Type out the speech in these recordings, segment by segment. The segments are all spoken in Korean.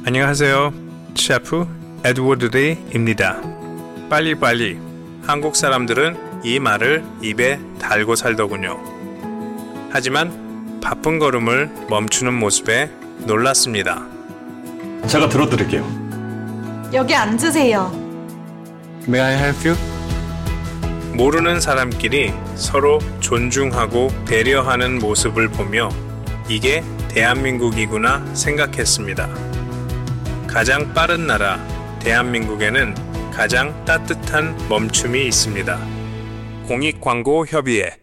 안녕하세요. 셰프 에드워드 리입니다. 빨리빨리. 한국 사람들은 이 말을 입에 달고 살더군요. 하지만 바쁜 걸음을 멈추는 모습에 놀랐습니다. 제가 들어드릴게요. 여기 앉으세요. May I help you? 모르는 사람끼리 서로 존중하고 배려하는 모습을 보며 이게 대한민국이구나 생각했습니다. 가장 빠른 나라 대한민국에는 가장 따뜻한 멈춤이 있습니다. 공익광고협의회.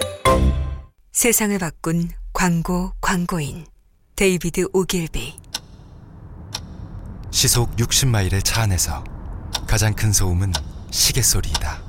세상을 바꾼 광고인 데이비드 오길비. 시속 60마일의 차 안에서 가장 큰 소음은 시계 소리이다.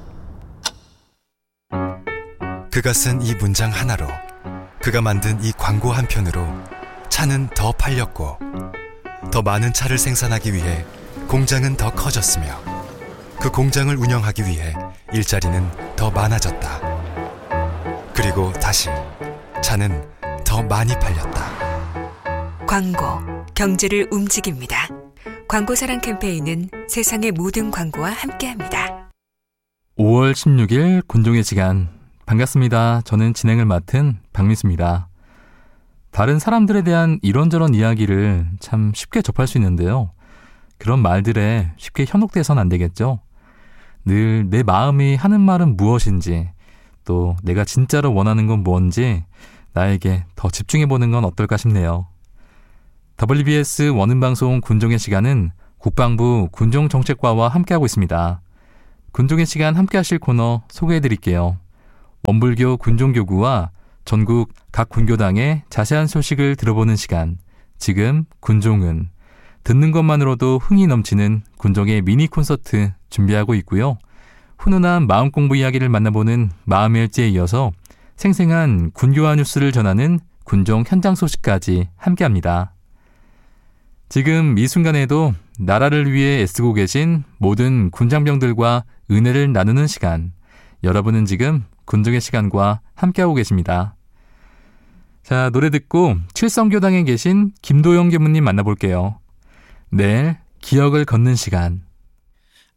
그가 쓴 이 문장 하나로, 그가 만든 이 광고 한 편으로 차는 더 팔렸고, 더 많은 차를 생산하기 위해 공장은 더 커졌으며, 그 공장을 운영하기 위해 일자리는 더 많아졌다. 그리고 다시 차는 더 많이 팔렸다. 광고, 경제를 움직입니다. 광고사랑 캠페인은 세상의 모든 광고와 함께합니다. 5월 16일 곤종의 시간. 반갑습니다. 저는 진행을 맡은 박민수입니다. 다른 사람들에 대한 이런저런 이야기를 참 쉽게 접할 수 있는데요. 그런 말들에 쉽게 현혹돼서는 안 되겠죠. 늘 내 마음이 하는 말은 무엇인지, 또 내가 진짜로 원하는 건 뭔지 나에게 더 집중해보는 건 어떨까 싶네요. WBS 원음방송 곤종의 시간은 국방부 군종정책과와 함께하고 있습니다. 곤종의 시간 함께하실 코너 소개해드릴게요. 원불교 군종교구와 전국 각 군교당의 자세한 소식을 들어보는 시간, 지금 군종은 듣는 것만으로도 흥이 넘치는 군종의 미니 콘서트 준비하고 있고요. 훈훈한 마음 공부 이야기를 만나보는 마음의 일지에 이어서 생생한 군교화 뉴스를 전하는 군종 현장 소식까지 함께합니다. 지금 이 순간에도 나라를 위해 애쓰고 계신 모든 군장병들과 은혜를 나누는 시간, 여러분은 지금 군종의 시간과 함께하고 계십니다. 자, 노래 듣고 칠성교당에 계신 김도영 계무님 만나볼게요. 내일 기억을 걷는 시간.